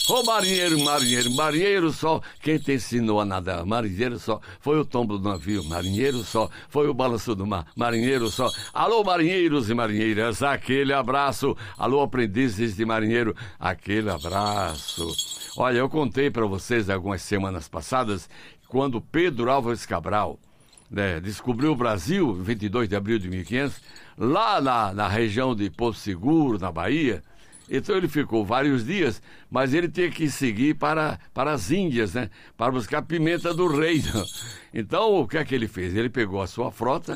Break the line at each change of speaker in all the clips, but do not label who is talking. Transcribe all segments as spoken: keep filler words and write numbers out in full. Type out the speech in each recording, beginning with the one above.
Ô marinheiro, marinheiro, marinheiro só, quem te ensinou a nadar? Marinheiro só, foi o tombo do navio. Marinheiro só, foi o balanço do mar. Marinheiro só. Alô, marinheiros e marinheiras, aquele abraço. Alô, aprendizes de marinheiro, aquele abraço. Olha, eu contei para vocês algumas semanas passadas, quando Pedro Álvares Cabral, né, descobriu o Brasil, vinte e dois de abril de mil e quinhentos, lá na, na região de Porto Seguro, na Bahia. Então ele ficou vários dias, mas ele tinha que seguir para, para as Índias, né? Para buscar pimenta do reino. Então o que é que ele fez? Ele pegou a sua frota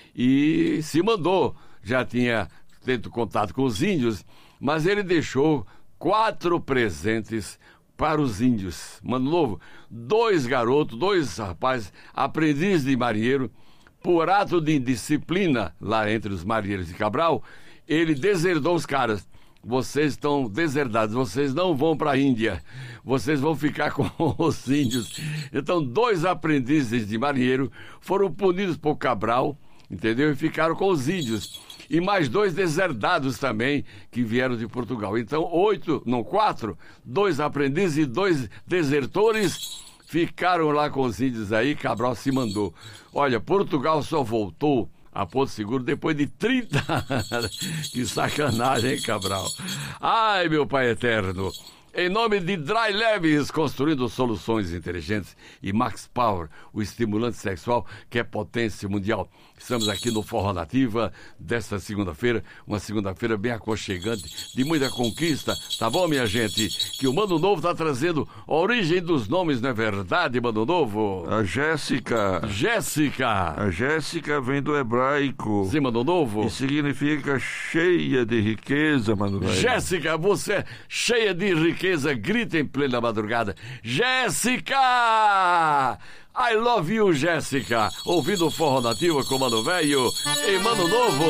e se mandou. Já tinha tendo contato com os índios, mas ele deixou quatro presentes para os índios. Mano Novo, dois garotos, dois rapazes, aprendizes de marinheiro, por ato de indisciplina lá entre os marinheiros de Cabral, ele deserdou os caras. Vocês estão deserdados, vocês não vão para a Índia, vocês vão ficar com os índios. Então, dois aprendizes de marinheiro foram punidos por Cabral, entendeu? E ficaram com os índios. E mais dois deserdados também, que vieram de Portugal. Então, oito, não, quatro, dois aprendizes e dois desertores ficaram lá com os índios aí, Cabral se mandou. Olha, Portugal só voltou a Porto Seguro depois de trinta anos. Que sacanagem, hein, Cabral? Ai, meu Pai Eterno. Em nome de Dry Leves, construindo soluções inteligentes, e Max Power, o estimulante sexual que é potência mundial. Estamos aqui no Forró Nativa desta segunda-feira, uma segunda-feira bem aconchegante, de muita conquista, tá bom, minha gente? Que o Mano Novo tá trazendo a origem dos nomes, não é verdade, Mano Novo?
A Jéssica.
Jéssica.
A Jéssica vem do hebraico.
Sim, Mano Novo.
E significa cheia de riqueza, Mano Velho.
Jéssica, você é cheia de riqueza. Grita em plena madrugada. Jéssica! I love you, Jéssica. Ouvindo o Forró Nativa com Mano Velho e Mano Novo.